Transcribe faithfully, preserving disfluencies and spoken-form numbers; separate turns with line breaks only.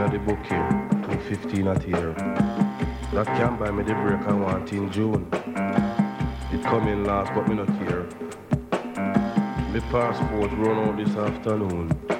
at the bouquet, two fifteen at here. That can buy me the break I want in June. It come in last, but me not care. My passport run out this afternoon.